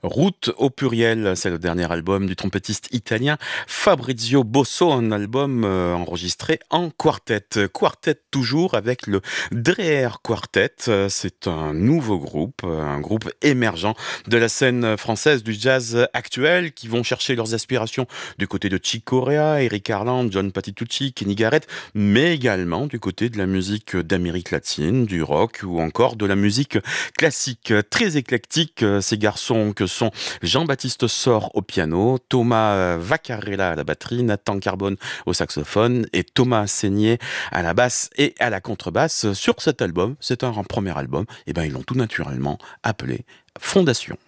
Route au pluriel, c'est le dernier album du trompettiste italien Fabrizio Bosso, un album enregistré en quartet. Quartet toujours avec le Dreher Quartet. C'est un nouveau groupe, un groupe émergent de la scène française du jazz actuel qui vont chercher leurs aspirations du côté de Chick Corea, Eric Harland, John Patitucci, Kenny Garrett, mais également du côté de la musique d'Amérique latine, du rock ou encore de la musique classique. Très éclectique, ces garçons que sont Jean-Baptiste Sor au piano, Thomas Vaccarella à la batterie, Nathan Carbone au saxophone et Thomas Seigné à la basse et à la contrebasse. Sur cet album, c'est un premier album, et ben ils l'ont tout naturellement appelé Fondation.